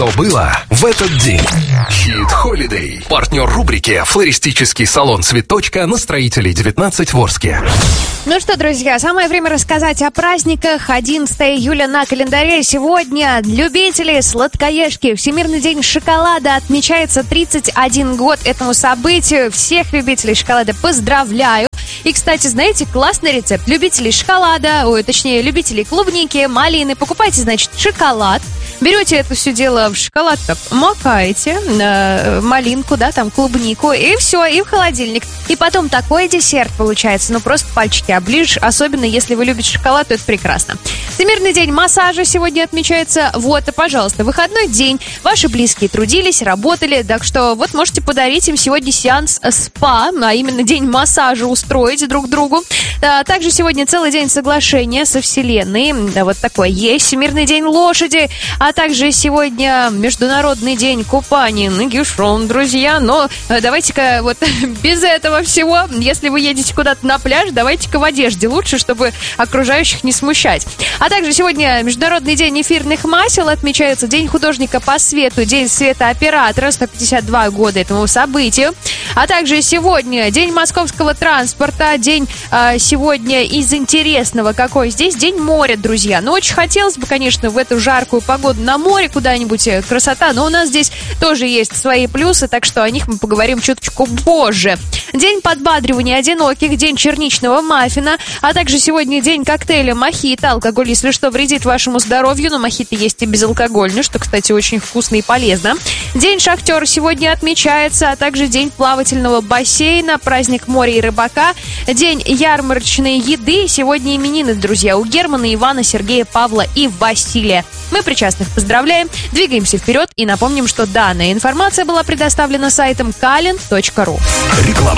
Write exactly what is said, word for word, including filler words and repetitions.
что было в этот день. Хит Холидей. Партнер рубрики «Флористический салон Цветочка» на Строителей девятнадцать в Орске. Ну что, друзья, самое время рассказать о праздниках. одиннадцатое июля на календаре. Сегодня любители сладкоежки. Всемирный день шоколада. Отмечается тридцать один год этому событию. Всех любителей шоколада поздравляю. И, кстати, знаете, классный рецепт. Любителей шоколада, ой, точнее, любителей клубники, малины. Покупайте, значит, шоколад. Берете это все дело в шоколад, так, макаете, э, малинку, да, там, клубнику, и все, и в холодильник. И потом такой десерт получается, ну, просто пальчики оближешь, особенно если вы любите шоколад, то это прекрасно. Всемирный день массажа сегодня отмечается. Вот, и, пожалуйста, выходной день. Ваши близкие трудились, работали, так что вот можете подарить им сегодня сеанс спа, а именно день массажа устроить друг другу. А, также сегодня целый день соглашения со Вселенной. Вот такое есть. Всемирный день лошади. А также сегодня Международный день купания нагишом, друзья. Но давайте-ка вот без этого всего, если вы едете куда-то на пляж, давайте-ка в одежде лучше, чтобы окружающих не смущать. А также сегодня Международный день эфирных масел отмечается, День художника по свету, День светооператора, сто пятьдесят два года этому событию. А также сегодня День московского транспорта, день э, сегодня из интересного какой здесь, День моря, друзья. Ну, очень хотелось бы, конечно, в эту жаркую погоду на море куда-нибудь, красота, но у нас здесь тоже есть свои плюсы, так что о них мы поговорим чуточку позже. День подбадривания одиноких, День черничного маффина, а также сегодня день коктейля мохито. Алкоголь, если что, вредит вашему здоровью, но мохито есть и безалкогольный, что, кстати, очень вкусно и полезно. День шахтера сегодня отмечается, а также день плавательного бассейна, праздник моря и рыбака, день ярмарочной еды. Сегодня именины, друзья, у Германа, Ивана, Сергея, Павла и Василия. Мы причастных поздравляем, двигаемся вперед и напомним, что данная информация была предоставлена сайтом кален точка ру. Реклама.